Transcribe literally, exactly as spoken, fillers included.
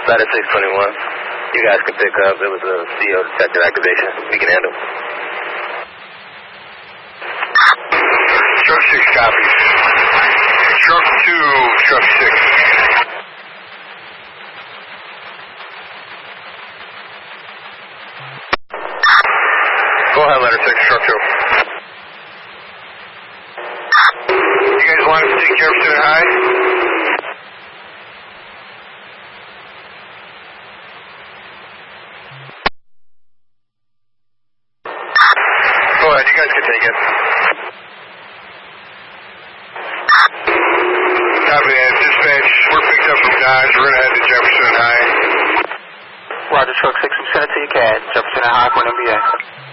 Ladder six twenty-one. You guys can pick up. It was a C O detected activation. We can handle. Truck six copies. Truck two, truck six. Go ahead, ladder six, truck two. You guys want to take Jefferson and High? Go ahead, you guys can take it. Copy that. Dispatch, we're picked up from Dodge. We're going to head to Jefferson and High. Roger, truck six, I'm sending to your C A D. Jefferson and High for an M B A.